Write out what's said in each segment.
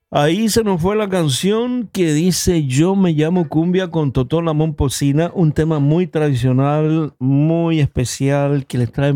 Ahí se nos fue la canción que dice Yo me llamo Cumbia con Totó la Momposina, un tema muy tradicional, muy especial, que les trae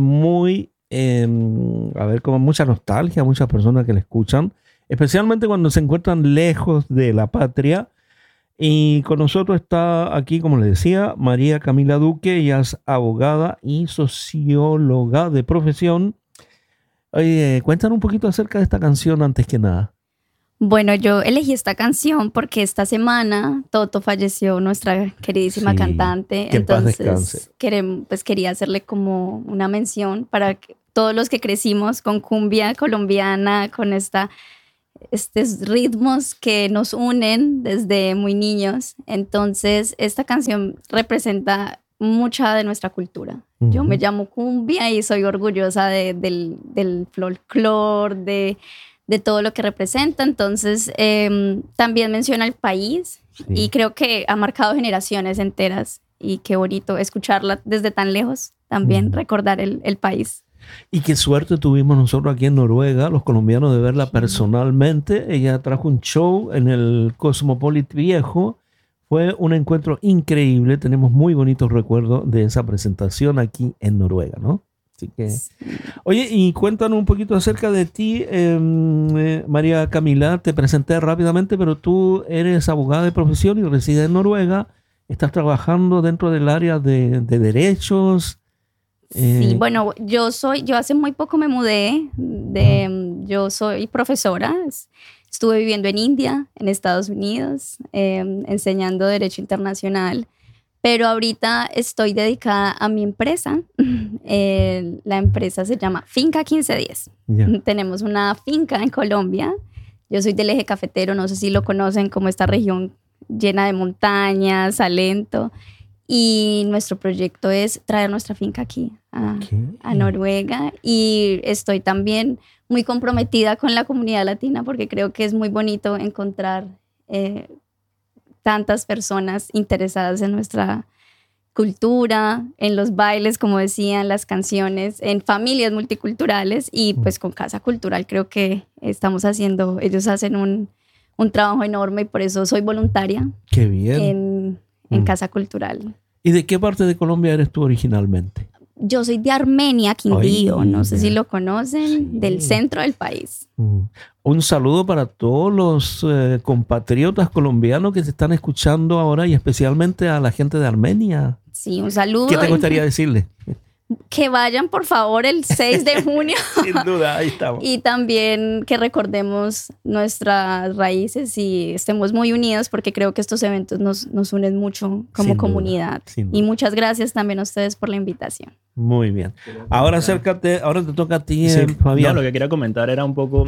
como mucha nostalgia a muchas personas que la escuchan, especialmente cuando se encuentran lejos de la patria. Y con nosotros está aquí, como les decía, María Camila Duque. Ella es abogada y socióloga de profesión. Oye, cuéntanos un poquito acerca de esta canción antes que nada. Bueno, yo elegí esta canción porque esta semana Toto falleció, nuestra queridísima cantante. Que en paz descanse. Entonces, quería hacerle como una mención para todos los que crecimos con cumbia colombiana, con estos ritmos que nos unen desde muy niños. Entonces, esta canción representa mucha de nuestra cultura. Uh-huh. Yo me llamo Cumbia y soy orgullosa del folclore, de todo lo que representa. Entonces, también menciona el país y creo que ha marcado generaciones enteras, y qué bonito escucharla desde tan lejos, también recordar el país. Y qué suerte tuvimos nosotros aquí en Noruega, los colombianos, de verla personalmente. Ella trajo un show en el Cosmopolit Viejo. Fue un encuentro increíble. Tenemos muy bonitos recuerdos de esa presentación aquí en Noruega, ¿no? Así que, oye, y cuéntanos un poquito acerca de ti, María Camila. Te presenté rápidamente, pero tú eres abogada de profesión y resides en Noruega. Estás trabajando dentro del área de derechos. Sí, bueno, yo hace muy poco me mudé, yo soy profesora, estuve viviendo en India, en Estados Unidos, enseñando Derecho Internacional, pero ahorita estoy dedicada a mi empresa. La empresa se llama Finca 1510. Yeah. Tenemos una finca en Colombia. Yo soy del eje cafetero, no sé si lo conocen, como esta región llena de montañas, Salento. Y nuestro proyecto es traer nuestra finca aquí a Noruega. Y estoy también muy comprometida con la comunidad latina, porque creo que es muy bonito encontrar tantas personas interesadas en nuestra cultura, en los bailes, como decían, las canciones, en familias multiculturales. Y pues con Casa Cultural creo que ellos hacen un trabajo enorme, y por eso soy voluntaria. ¡Qué bien! En Casa Cultural. ¿Y de qué parte de Colombia eres tú originalmente? Yo soy de Armenia, Quindío. No sé si lo conocen, del centro del país. Un saludo para todos los compatriotas colombianos que se están escuchando ahora, y especialmente a la gente de Armenia. Sí, un saludo. ¿Qué te gustaría decirle? Que vayan, por favor, el 6 de junio. Sin duda, ahí estamos. Y también que recordemos nuestras raíces y estemos muy unidos, porque creo que estos eventos nos unen mucho como comunidad. Y muchas gracias también a ustedes por la invitación. Muy bien. Ahora acércate, ahora te toca a ti, Fabián. No, lo que quería comentar era un poco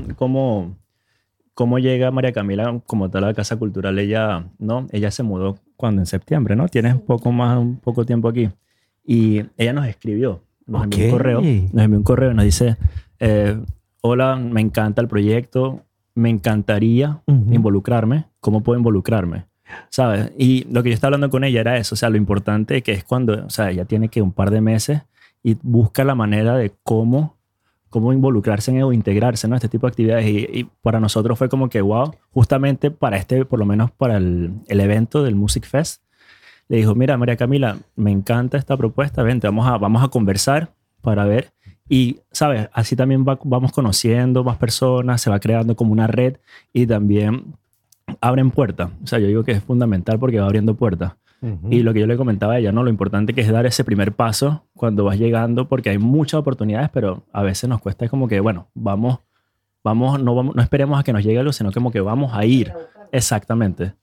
cómo llega María Camila como tal a la Casa Cultural. Ella se mudó en septiembre, ¿no? Tienes un poco tiempo aquí. Y ella nos escribió, nos envió un correo, nos dice, hola, me encanta el proyecto, me encantaría involucrarme. ¿Cómo puedo involucrarme? ¿Sabes? Y lo que yo estaba hablando con ella era eso, o sea, lo importante que es cuando, o sea, ella tiene que un par de meses y busca la manera de cómo involucrarse o integrarse, ¿no? Este tipo de actividades. Y para nosotros fue como que, wow, justamente por lo menos para el evento del Music Fest, le dijo, mira, María Camila, me encanta esta propuesta, vente, vamos a conversar para ver. Y, ¿sabes? Así también vamos conociendo más personas, se va creando como una red, y también abren puertas. O sea, yo digo que es fundamental porque va abriendo puertas. Y lo que yo le comentaba a ella, ¿no? Lo importante que es dar ese primer paso cuando vas llegando, porque hay muchas oportunidades, pero a veces nos cuesta, es como que, bueno, no esperemos a que nos llegue algo, sino como que vamos a ir. Exactamente.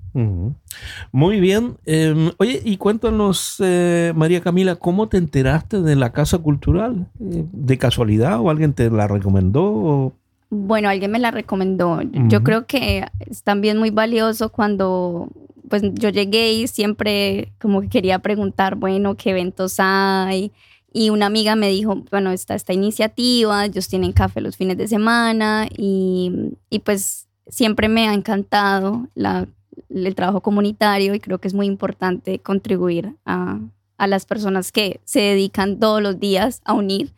Muy bien. Oye, y cuéntanos, María Camila, ¿cómo te enteraste de la Casa Cultural? ¿De casualidad o alguien te la recomendó? Bueno, alguien me la recomendó. Yo creo que es también muy valioso cuando pues yo llegué y siempre como que quería preguntar, bueno, ¿qué eventos hay? Y una amiga me dijo, bueno, está esta iniciativa, ellos tienen café los fines de semana, y pues siempre me ha encantado el trabajo comunitario, y creo que es muy importante contribuir a las personas que se dedican todos los días a unir.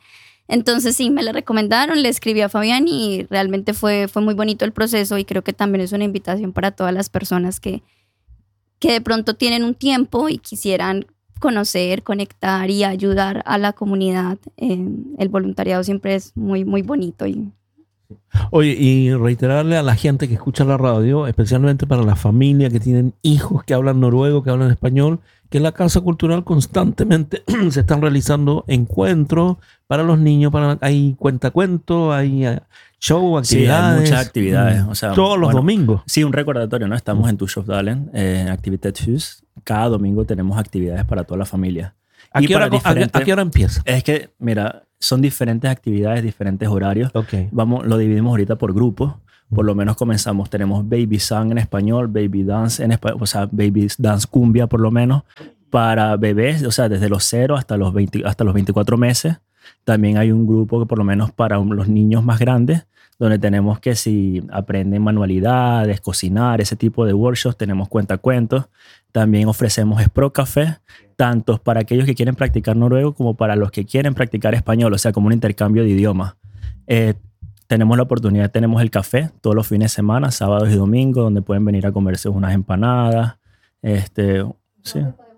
Entonces sí, me la recomendaron, le escribí a Fabián y realmente fue muy bonito el proceso y creo que también es una invitación para todas las personas que de pronto tienen un tiempo y quisieran conocer, conectar y ayudar a la comunidad. El voluntariado siempre es muy, muy bonito. Oye, y reiterarle a la gente que escucha la radio, especialmente para la familia que tienen hijos que hablan noruego, que hablan español, que en la Casa Cultural constantemente se están realizando encuentros para los niños, hay cuentacuentos, hay show, actividades. Sí, hay muchas actividades. O sea, todos los domingos. Sí, un recordatorio, ¿no? Estamos en Tushovdalen, en Aktivitetshus. Cada domingo tenemos actividades para toda la familia. ¿A qué hora empieza? Es que, mira, son diferentes actividades, diferentes horarios. Okay. Lo dividimos ahorita por grupos. Por lo menos tenemos Baby Song en español, Baby Dance en español, o sea, Baby Dance Cumbia por lo menos, para bebés, o sea, desde los 0 hasta los 24 meses. También hay un grupo que por lo menos para los niños más grandes, donde tenemos que si aprenden manualidades, cocinar, ese tipo de workshops, tenemos cuentacuentos. También ofrecemos Språkcafé, tanto para aquellos que quieren practicar noruego como para los que quieren practicar español, o sea, como un intercambio de idiomas. Tenemos la oportunidad, tenemos el café todos los fines de semana, sábados y domingos, donde pueden venir a comerse unas empanadas. Sí.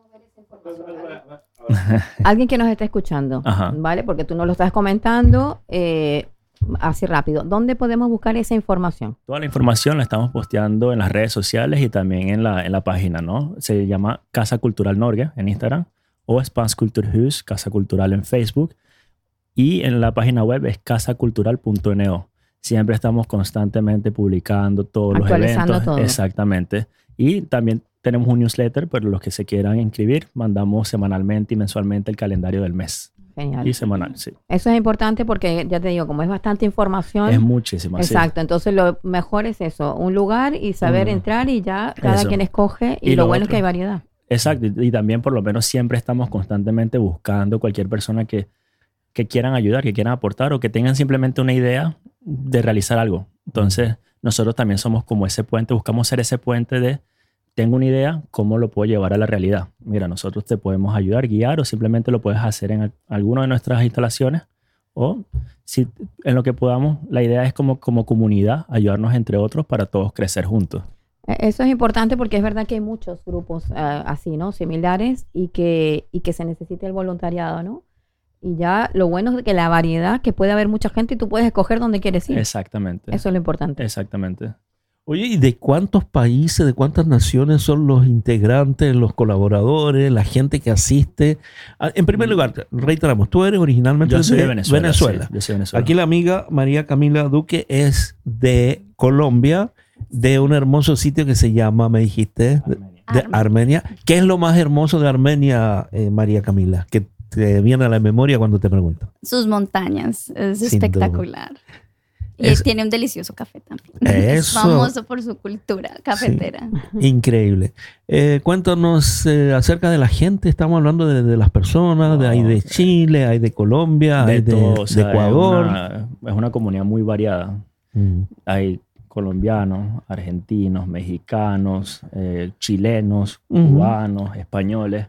Alguien que nos esté escuchando, Ajá. ¿vale? Porque tú nos lo estás comentando así rápido. ¿Dónde podemos buscar esa información? Toda la información la estamos posteando en las redes sociales y también en la página, ¿no? Se llama Casa Cultural Norge en Instagram o Spanskulturhus, Casa Cultural en Facebook. Y en la página web es casacultural.no. Siempre estamos constantemente publicando todos los eventos. Todo. Exactamente. Y también tenemos un newsletter para los que se quieran inscribir. Mandamos semanalmente y mensualmente el calendario del mes. Genial. Y semanal, sí. Eso es importante porque, ya te digo, como es bastante información. Es muchísima, exacto. Sí. Entonces lo mejor es eso, un lugar y saber entrar y ya cada quien escoge. Y lo bueno es que hay variedad. Exacto. Y también por lo menos siempre estamos constantemente buscando cualquier persona que quieran ayudar, que quieran aportar o que tengan simplemente una idea de realizar algo. Entonces, nosotros también somos como ese puente, buscamos ser ese puente de tengo una idea, ¿cómo lo puedo llevar a la realidad? Mira, nosotros te podemos ayudar, guiar o simplemente lo puedes hacer en alguna de nuestras instalaciones o si en lo que podamos, la idea es como comunidad ayudarnos entre otros para todos crecer juntos. Eso es importante porque es verdad que hay muchos grupos así, ¿no? Similares y que se necesita el voluntariado, ¿no? Y ya lo bueno es que la variedad, que puede haber mucha gente y tú puedes escoger dónde quieres ir. Exactamente. Eso es lo importante. Exactamente. Oye, ¿y de cuántos países, de cuántas naciones son los integrantes, los colaboradores, la gente que asiste? En primer lugar, reiteramos, tú eres originalmente de Venezuela. Sí, yo soy de Venezuela. Aquí la amiga María Camila Duque es de Colombia, de un hermoso sitio que se llama, me dijiste, de Armenia. ¿Qué es lo más hermoso de Armenia, María Camila? Que te viene a la memoria cuando te preguntan. Sus montañas, es Sin espectacular. Y tiene un delicioso café también. Eso. Es famoso por su cultura cafetera. Sí, increíble. Cuéntanos acerca de la gente. Estamos hablando de las personas. Hay de Chile, hay de Colombia, hay de Ecuador. Es una comunidad muy variada. Hay colombianos, argentinos, mexicanos, chilenos, cubanos, españoles.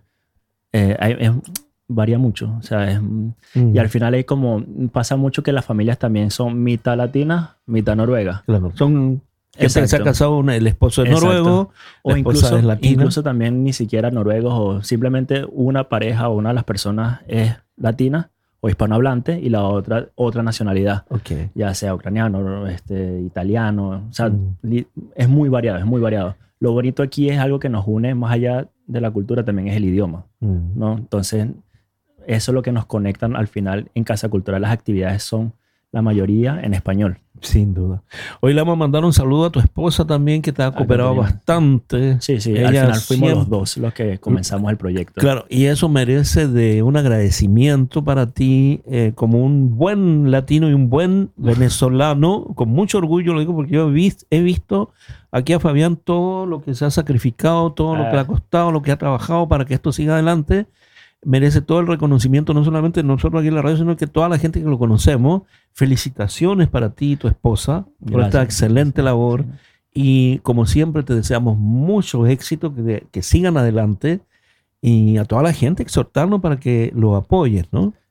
Varía mucho, o sea, y al final hay pasa mucho que las familias también son mitad latinas, mitad noruegas. Claro, son que se ha casado el esposo es noruego, o incluso también ni siquiera noruegos, o simplemente una pareja o una de las personas es latina o hispanohablante y la otra nacionalidad, ya sea ucraniano, italiano, o sea, es muy variado, es muy variado. Lo bonito aquí es algo que nos une más allá de la cultura, también es el idioma, ¿no? Entonces, eso es lo que nos conectan al final en Casa Cultural. Las actividades son la mayoría en español. Sin duda. Hoy le vamos a mandar un saludo a tu esposa también, que te ha cooperado bastante. Sí, Ella al final fuimos los dos los que comenzamos el proyecto. Claro, y eso merece de un agradecimiento para ti como un buen latino y un buen venezolano. Con mucho orgullo lo digo porque yo he visto aquí a Fabián todo lo que se ha sacrificado, todo lo que le ha costado, lo que ha trabajado para que esto siga adelante. Merece todo el reconocimiento, no solamente nosotros aquí en la radio, sino que toda la gente que lo conocemos. Felicitaciones para ti y tu esposa por esta excelente labor. Y como siempre te deseamos mucho éxito, que sigan adelante. Y a toda la gente exhortarnos para que lo apoyen, ¿no?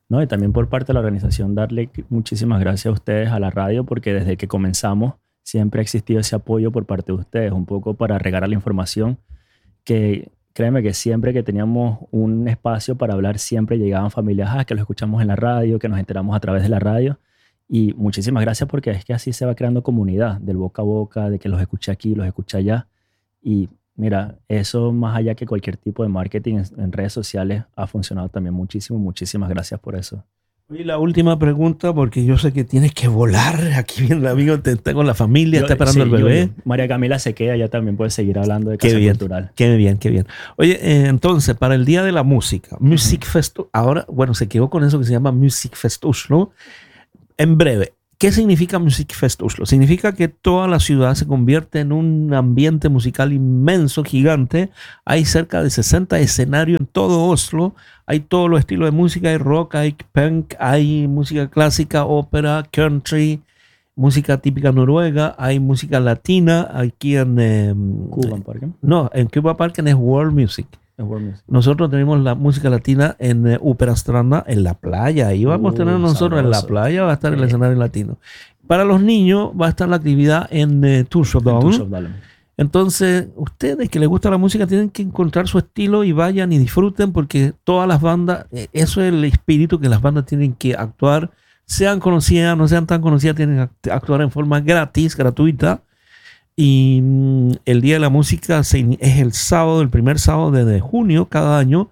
¿no? Y también por parte de la organización darle muchísimas gracias a ustedes, a la radio, porque desde que comenzamos siempre ha existido ese apoyo por parte de ustedes, un poco para regar la información, que créeme que siempre que teníamos un espacio para hablar, siempre llegaban familias, que lo escuchamos en la radio, que nos enteramos a través de la radio. Y muchísimas gracias, porque es que así se va creando comunidad, del boca a boca, de que los escuché aquí, los escuché allá. Y mira, eso más allá que cualquier tipo de marketing en redes sociales ha funcionado también muchísimo. Muchísimas gracias por eso. Y la última pregunta, porque yo sé que tienes que volar. Aquí viene el amigo, está con la familia, está esperando el bebé. María Camila se queda, ya también puede seguir hablando de Casa Cultural. Qué bien, qué bien. Oye, entonces, para el Día de la Música, Music Fest, ahora, bueno, se quedó con eso que se llama Music Fest Oslo. En breve, ¿qué significa Music Fest Oslo? Significa que toda la ciudad se convierte en un ambiente musical inmenso, gigante. Hay cerca de 60 escenarios en todo Oslo. Hay todos los estilos de música. Hay rock, hay punk, hay música clásica, ópera, country, música típica noruega. Hay música latina. Aquí en... ¿Cuban Parken? No, en Cuba Parken es World Music. Nosotros tenemos la música latina en Uperastranda, en la playa. Ahí vamos a tener nosotros sabroso. En la playa, va a estar el escenario latino. Para los niños va a estar la actividad en Tushovdalen. Entonces, ustedes que les gusta la música tienen que encontrar su estilo y vayan y disfruten, porque todas las bandas, eso es el espíritu, que las bandas tienen que actuar, sean conocidas, no sean tan conocidas, tienen que actuar en forma gratis, gratuita. Y el Día de la Música es el sábado, el primer sábado de junio cada año.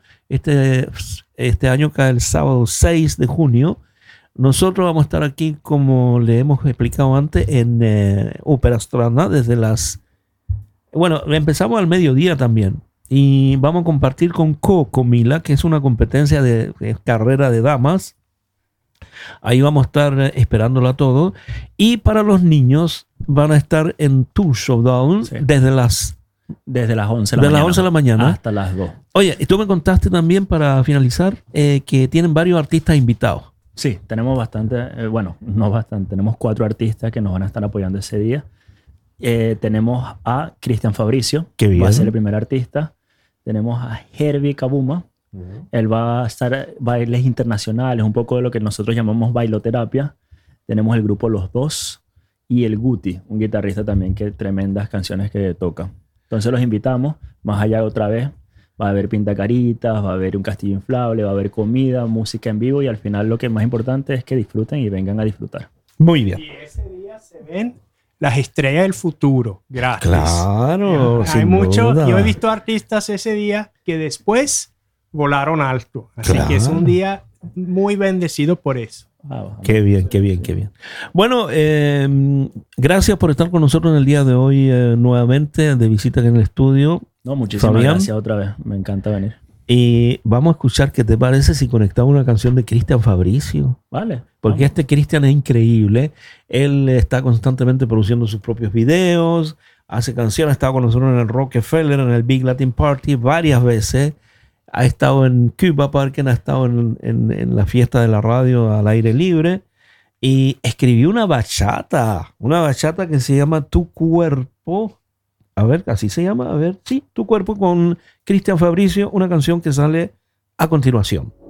Este año cae el sábado 6 de junio. Nosotros vamos a estar aquí, como le hemos explicado antes, en Uperastranda desde bueno, empezamos al mediodía también. Y vamos a compartir con Comila, que es una competencia de carrera de damas. Ahí vamos a estar esperándola a todos. Y para los niños van a estar en Tushovdalen desde las 11 de la mañana hasta las 2. Oye, y tú me contaste también, para finalizar, que tienen varios artistas invitados. Sí, tenemos tenemos 4 artistas que nos van a estar apoyando ese día. Tenemos a Cristian Fabricio, que va a ser el primer artista. Tenemos a Herbie Kabuma. Él va a estar bailes internacionales, un poco de lo que nosotros llamamos bailoterapia. Tenemos el grupo Los Dos y el Guti, un guitarrista también que tremendas canciones que toca. Entonces los invitamos. Más allá, otra vez va a haber pintacaritas, va a haber un castillo inflable, va a haber comida, música en vivo, y al final lo que es más importante es que disfruten y vengan a disfrutar. Muy bien. Y ese día se ven las estrellas del futuro, gratis. Claro, hay mucho. Yo he visto artistas ese día que después volaron alto. Así que es un día muy bendecido por eso. Qué bien, qué bien, qué bien. Bueno, gracias por estar con nosotros en el día de hoy nuevamente de visita aquí en el estudio. No, muchísimas Fabián, gracias otra vez. Me encanta venir. Y vamos a escuchar qué te parece si conectamos una canción de Cristian Fabricio. Vale. Porque este Cristian es increíble. Él está constantemente produciendo sus propios videos, hace canciones, ha estado con nosotros en el Rockefeller, en el Big Latin Party varias veces. Ha estado en Cuba Parken, ha estado en la fiesta de la radio al aire libre. Y escribió una bachata que se llama Tu Cuerpo. A ver, así se llama. A ver, sí, Tu Cuerpo, con Cristian Fabricio, una canción que sale a continuación.